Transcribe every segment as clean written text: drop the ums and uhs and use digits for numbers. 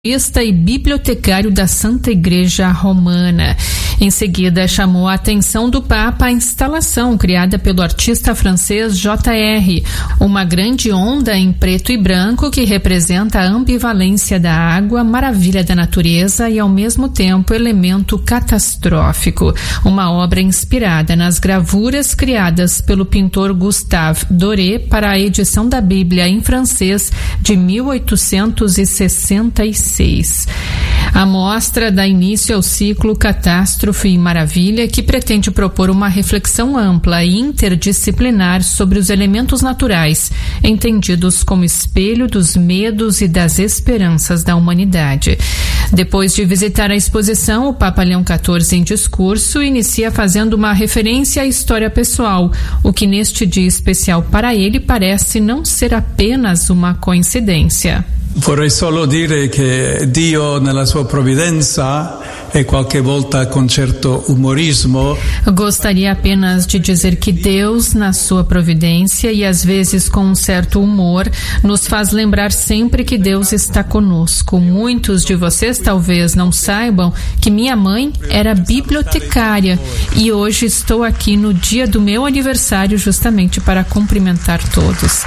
e bibliotecário da Santa Igreja Romana. Em seguida, chamou a atenção do Papa a instalação criada pelo artista francês J.R., uma grande onda em preto e branco que representa a ambivalência da água, maravilha da natureza e, ao mesmo tempo, elemento catastrófico. Uma obra inspirada nas gravuras criadas pelo pintor Gustave Doré para a edição da Bíblia em francês de 1866. A mostra dá início ao ciclo Catástrofe e Maravilha, que pretende propor uma reflexão ampla e interdisciplinar sobre os elementos naturais, entendidos como espelho dos medos e das esperanças da humanidade. Depois de visitar a exposição, o Papa Leão XIV, em discurso, inicia fazendo uma referência à história pessoal, o que neste dia especial para ele parece não ser apenas uma coincidência. Vorrei solo dire che Dio nella sua provvidenza e qualche volta con certo umorismo. Gostaria apenas de dizer que Deus, na sua providência e às vezes com um certo humor, nos faz lembrar sempre que Deus está conosco. Muitos de vocês talvez não saibam que minha mãe era bibliotecária e hoje estou aqui no dia do meu aniversário justamente para cumprimentar todos.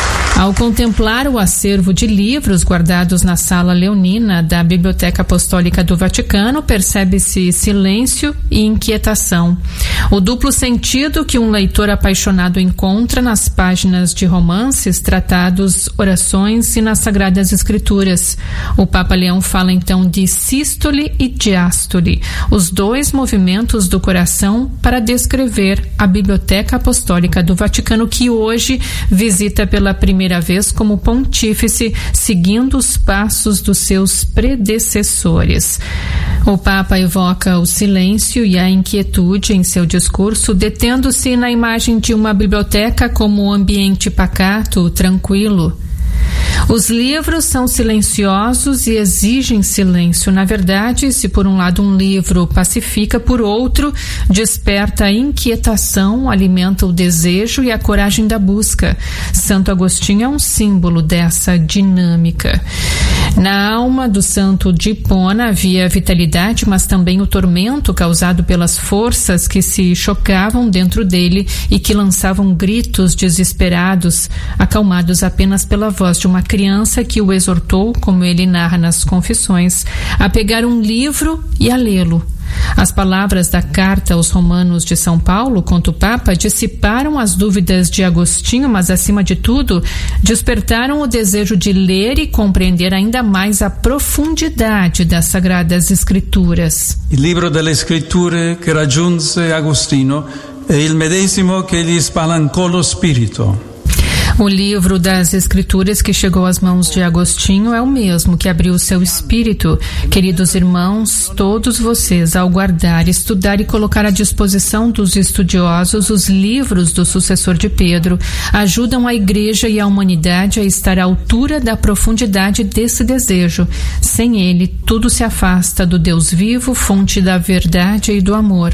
Ao contemplar o acervo de livros guardados na Sala Leonina da Biblioteca Apostólica do Vaticano, percebe-se silêncio e inquietação. O duplo sentido que um leitor apaixonado encontra nas páginas de romances, tratados, orações e nas Sagradas Escrituras. O Papa Leão fala então de sístole e diástole, os dois movimentos do coração, para descrever a Biblioteca Apostólica do Vaticano, que hoje visita pela primeira vez como pontífice, seguindo os passos dos seus predecessores. O Papa evoca o silêncio e a inquietude em seu discurso, detendo-se na imagem de uma biblioteca como um ambiente pacato, tranquilo. Os livros são silenciosos e exigem silêncio. Na verdade, se por um lado um livro pacifica, por outro desperta a inquietação, alimenta o desejo e a coragem da busca. Santo Agostinho é um símbolo dessa dinâmica. Na alma do santo de Hipona havia vitalidade, mas também o tormento causado pelas forças que se chocavam dentro dele e que lançavam gritos desesperados, acalmados apenas pela voz de uma criança que o exortou, como ele narra nas Confissões, a pegar um livro e a lê-lo. As palavras da carta aos Romanos de São Paulo, conta o Papa, dissiparam as dúvidas de Agostinho, mas, acima de tudo, despertaram o desejo de ler e compreender ainda mais a profundidade das Sagradas Escrituras. Il libro delle Scritture che raggiunse Agostino è il medesimo che gli spalancò lo spirito. O livro das Escrituras que chegou às mãos de Agostinho é o mesmo que abriu o seu espírito. Queridos irmãos, todos vocês, ao guardar, estudar e colocar à disposição dos estudiosos os livros do sucessor de Pedro, ajudam a Igreja e a humanidade a estar à altura da profundidade desse desejo. Sem ele, tudo se afasta do Deus vivo, fonte da verdade e do amor.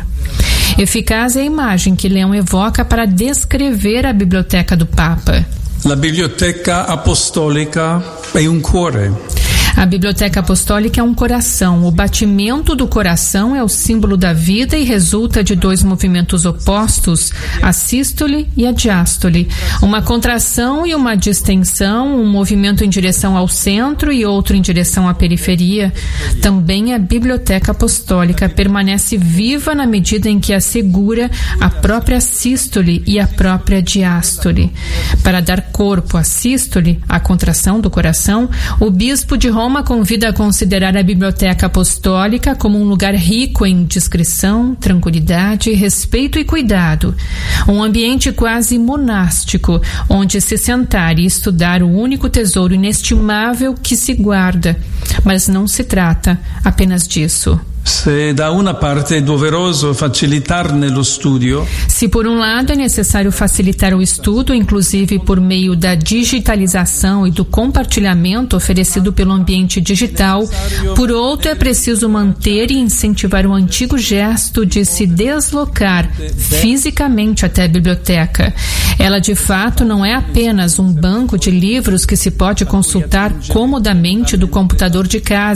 Eficaz é a imagem que Leão evoca para descrever a biblioteca do Papa. La Biblioteca Apostolica è un cuore. A Biblioteca Apostólica é um coração. O batimento do coração é o símbolo da vida e resulta de dois movimentos opostos, a sístole e a diástole. Uma contração e uma distensão, um movimento em direção ao centro e outro em direção à periferia. Também a Biblioteca Apostólica permanece viva na medida em que assegura a própria sístole e a própria diástole. Para dar corpo à sístole, a contração do coração, o bispo de Roma convida a considerar a Biblioteca Apostólica como um lugar rico em discrição, tranquilidade, respeito e cuidado. Um ambiente quase monástico, onde se sentar e estudar o único tesouro inestimável que se guarda. Mas não se trata apenas disso. Se da una parte è doveroso facilitarne lo studio, se por um lado é necessário facilitar o estudo, inclusive por meio da digitalização e do compartilhamento oferecido pelo ambiente digital, por outro é preciso manter e incentivar o antigo gesto de se deslocar fisicamente até a biblioteca. Ela de fato não é apenas um banco de livros que se pode consultar comodamente do computador de casa.